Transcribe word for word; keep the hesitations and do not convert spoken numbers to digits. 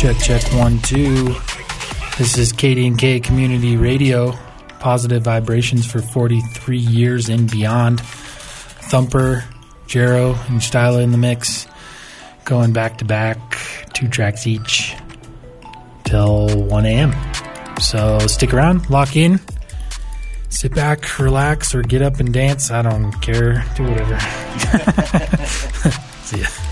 Check, check, one, two. This is K D and K Community Radio. Positive vibrations for forty-three years and beyond. Thumper, Jero, and Styla in the mix. Going back to back, two tracks each, till one a.m. So stick around, lock in, sit back, relax, or get up and dance. I don't care. Do whatever. See ya.